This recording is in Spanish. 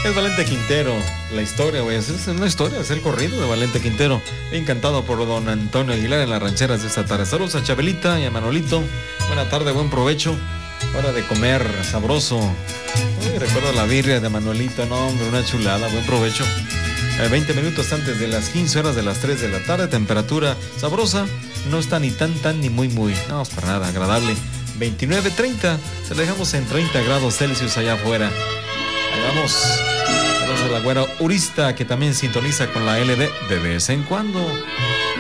Es Valente Quintero, la historia, güey. Es una historia, es el corrido de Valente Quintero. Bien cantado por don Antonio Aguilar en las rancheras de esta tarde. Saludos a Chabelita y a Manolito. Buena tarde, buen provecho. Hora de comer sabroso. Uy, recuerdo la birria de Manuelito, no, hombre, una chulada, buen provecho. 20 minutos antes de las 15 horas de las 3 de la tarde, temperatura sabrosa, no está ni tan ni muy, no, es para nada, agradable. 29-30, se la dejamos en 30 grados Celsius allá afuera. Ahí vamos. Saludos a la güera Urista, que también sintoniza con la LD de vez en cuando.